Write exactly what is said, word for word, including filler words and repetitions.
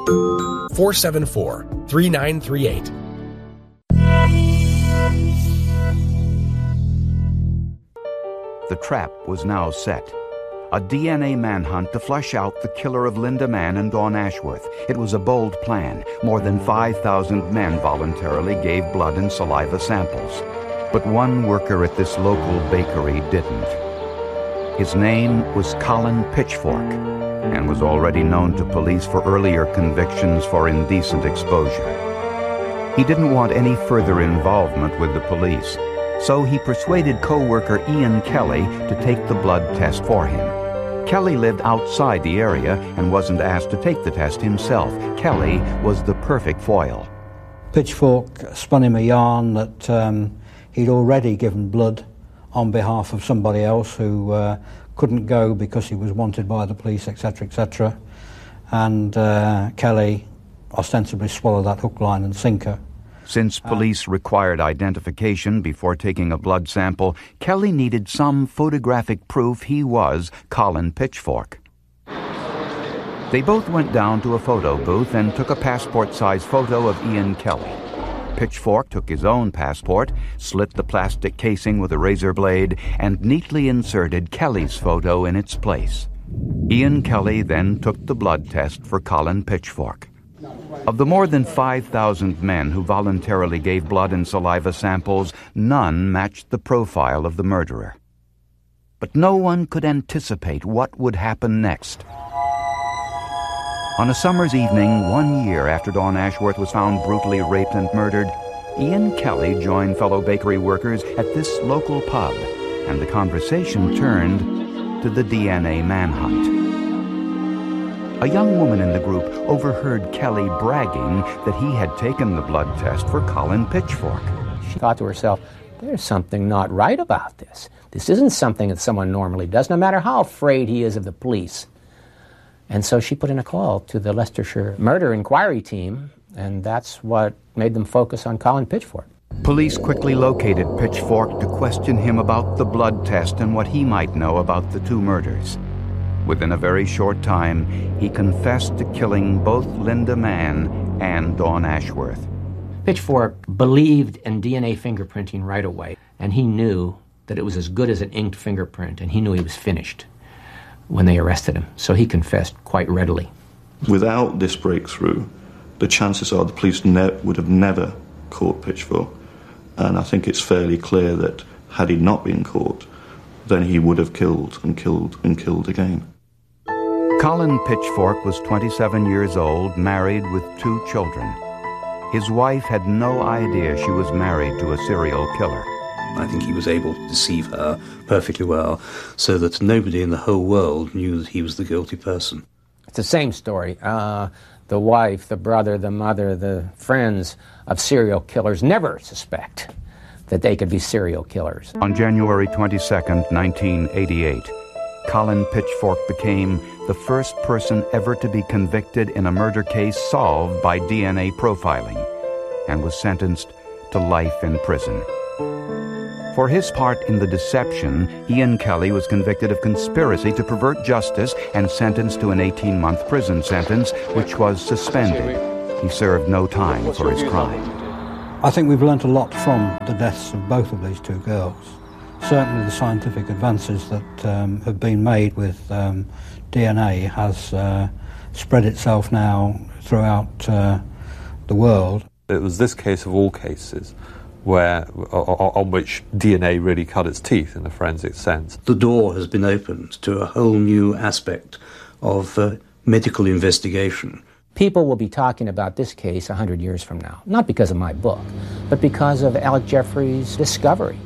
four seven four, three nine three eight. The trap was now set. A D N A manhunt to flush out the killer of Linda Mann and Dawn Ashworth. It was a bold plan. More than five thousand men voluntarily gave blood and saliva samples. But one worker at this local bakery didn't. His name was Colin Pitchfork and was already known to police for earlier convictions for indecent exposure. He didn't want any further involvement with the police, so he persuaded co-worker Ian Kelly to take the blood test for him. Kelly lived outside the area and wasn't asked to take the test himself. Kelly was the perfect foil. Pitchfork spun him a yarn that um, he'd already given blood on behalf of somebody else who uh, couldn't go because he was wanted by the police, et cetera, et cetera. And uh, Kelly ostensibly swallowed that hook, line and sinker. Since police required identification before taking a blood sample, Kelly needed some photographic proof he was Colin Pitchfork. They both went down to a photo booth and took a passport-size photo of Ian Kelly. Pitchfork took his own passport, slit the plastic casing with a razor blade, and neatly inserted Kelly's photo in its place. Ian Kelly then took the blood test for Colin Pitchfork. Of the more than five thousand men who voluntarily gave blood and saliva samples, none matched the profile of the murderer. But no one could anticipate what would happen next. On a summer's evening, one year after Dawn Ashworth was found brutally raped and murdered, Ian Kelly joined fellow bakery workers at this local pub, and the conversation turned to the D N A manhunt. A young woman in the group overheard Kelly bragging that he had taken the blood test for Colin Pitchfork. She thought to herself, there's something not right about this. This isn't something that someone normally does, no matter how afraid he is of the police. And so she put in a call to the Leicestershire Murder Inquiry Team, and that's what made them focus on Colin Pitchfork. Police quickly located Pitchfork to question him about the blood test and what he might know about the two murders. Within a very short time, he confessed to killing both Linda Mann and Dawn Ashworth. Pitchfork believed in D N A fingerprinting right away, and he knew that it was as good as an inked fingerprint, and he knew he was finished when they arrested him, so he confessed quite readily. Without this breakthrough, the chances are the police ne- would have never caught Pitchfork, and I think it's fairly clear that had he not been caught, then he would have killed and killed and killed again. Colin Pitchfork was twenty-seven years old, married with two children. His wife had no idea she was married to a serial killer. I think he was able to deceive her perfectly well, so that nobody in the whole world knew that he was the guilty person. It's the same story. Uh, the wife, the brother, the mother, the friends of serial killers never suspect that they could be serial killers. On January twenty-second, nineteen eighty-eight, Colin Pitchfork became the first person ever to be convicted in a murder case solved by D N A profiling, and was sentenced to life in prison. For his part in the deception, Ian Kelly was convicted of conspiracy to pervert justice and sentenced to an eighteen-month prison sentence, which was suspended. He served no time for his crime. I think we've learnt a lot from the deaths of both of these two girls. Certainly the scientific advances that um, have been made with um, D N A has uh, spread itself now throughout uh, the world. It was this case of all cases where, on which D N A really cut its teeth in a forensic sense. The door has been opened to a whole new aspect of uh, medical investigation. People will be talking about this case a hundred years from now, not because of my book, but because of Alec Jeffrey's discovery.